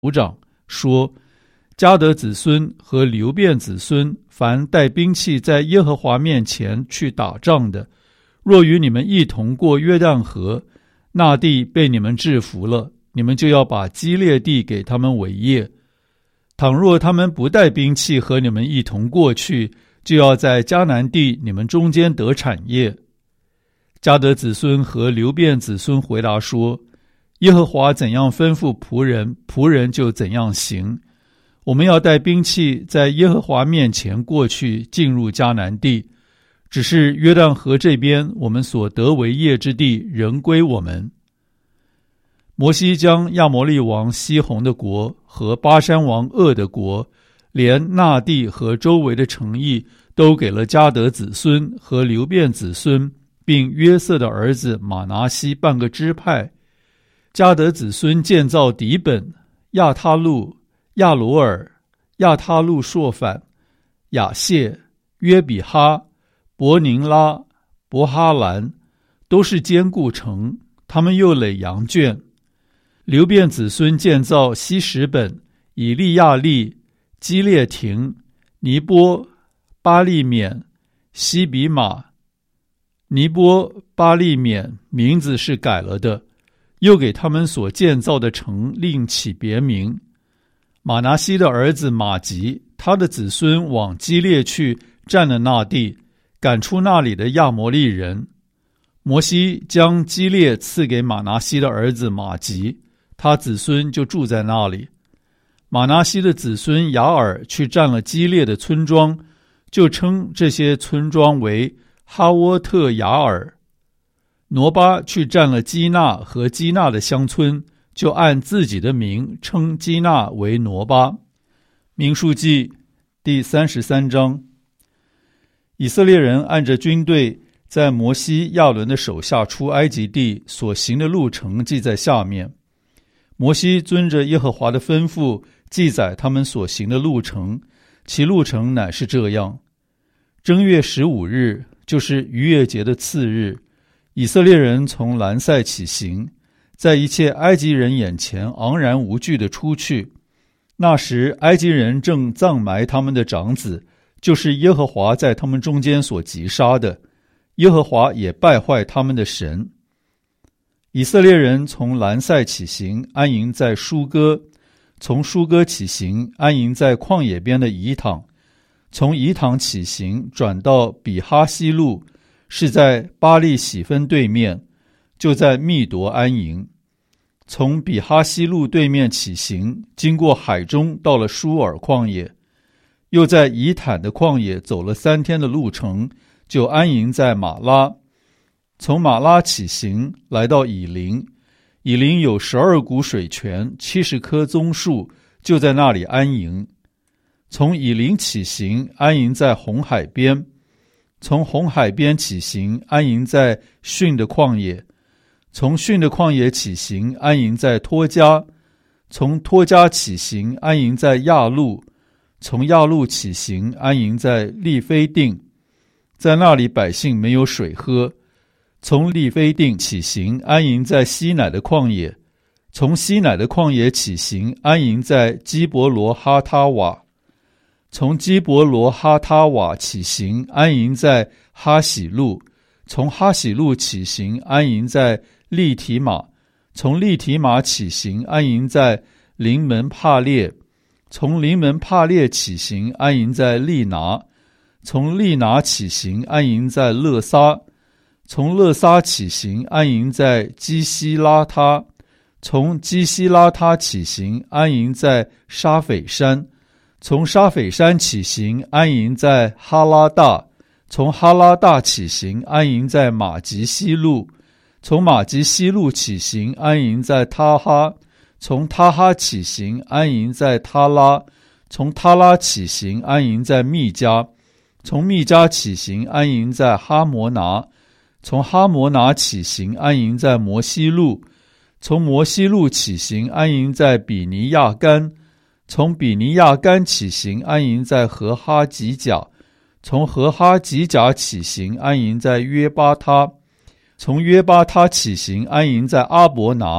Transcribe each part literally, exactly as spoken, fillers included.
族长说，迦得子孙和流便子孙，凡带兵器在耶和华面前去打仗的，若与你们一同过约旦河，那地被你们制服了，你们就要把基列地给他们为业。倘若他们不带兵器和你们一同过去，就要在迦南地你们中间得产业。迦得子孙和流便子孙回答说，耶和华怎样吩咐仆人，仆人就怎样行。我们要带兵器在耶和华面前过去，进入迦南地，只是约旦河这边我们所得为业之地仍归我们。摩西将亚摩利王西宏的国和巴珊王噩的国，连那地和周围的城邑，都给了迦得子孙和流便子孙，并约瑟的儿子马拿西半个支派。迦得子孙建造底本、亚他路、亚罗尔、亚他路朔反、亚谢、约比哈、伯宁拉、伯哈兰，都是坚固城，他们又垒羊圈。流便子孙建造西什本、以利亚利、基列亭、尼波、巴利缅、西比马。尼波、巴利缅名字是改了的，又给他们所建造的城另起别名。马拿西的儿子马吉，他的子孙往基列去，占了那地，赶出那里的亚摩利人。摩西将基列赐给马拿西的儿子马吉，他子孙就住在那里。马拿西的子孙雅尔去占了基列的村庄，就称这些村庄为哈沃特雅尔。挪巴去占了基纳和基纳的乡村，就按自己的名称基纳为挪巴。民数记第三十三章。以色列人按着军队在摩西亚伦的手下出埃及地所行的路程记在下面。摩西遵着耶和华的吩咐记载他们所行的路程，其路程乃是这样：正月十五日，就是逾越节的次日，以色列人从兰塞起行，在一切埃及人眼前昂然无惧地出去。那时埃及人正葬埋他们的长子，就是耶和华在他们中间所击杀的，耶和华也败坏他们的神。以色列人从兰塞起行，安营在舒歌；从舒歌起行，安营在旷野边的以坦；从以坦起行，转到比哈西路，是在巴利喜分对面，就在密夺安营。从比哈西路对面起行，经过海中，到了舒尔旷野，又在以坦的旷野走了三天的路程，就安营在马拉。从马拉起行，来到以琳，以琳有十二股水泉，七十棵棕树，就在那里安营。从以琳起行，安营在红海边；从红海边起行，安营在逊的旷野；从逊的旷野起行，安营在托家；从托家起行，安营在亚路；从亚路起行，安营在利非定，在那里百姓没有水喝。从利非定起行，安营在西乃的旷野；从西乃的旷野起行，安营在基伯罗哈他瓦；从基伯罗哈他瓦起行，安营在哈喜路；从哈喜路起行，安营在利提马；从利提马起行，安营在临门帕列；从临门帕列起行，安营在利拿；从利拿起行，安营在勒撒；从勒撒起行，安营在基西拉他；从基西拉他起行，安营在沙斐山；从沙斐山起行，安营在哈拉大；从哈拉大起行，安营在马吉西路；从马吉西路起行，安营在他哈；从他哈起行，安营在他拉；从他拉起行，安营在密加；从密加起行，安营在哈摩拿；从哈摩拿起行，安营在摩西路；从摩西路起行，安营在比尼亚干；从比尼亚干起行，安营在何哈吉甲；从何哈吉甲起行，安营在约巴他；从约巴他起行，安营在阿伯拿；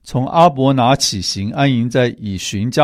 从阿伯拿起行，安营在以寻迦